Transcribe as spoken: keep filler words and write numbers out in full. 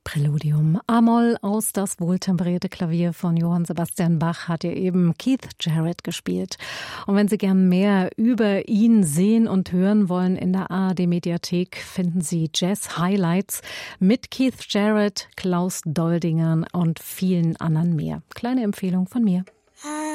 Präludium A-Moll aus das wohltemperierte Klavier von Johann Sebastian Bach hat ihr eben Keith Jarrett gespielt. Und wenn Sie gern mehr über ihn sehen und hören wollen, in der A R D-Mediathek finden Sie Jazz-Highlights mit Keith Jarrett, Klaus Doldingern und vielen anderen mehr. Kleine Empfehlung von mir.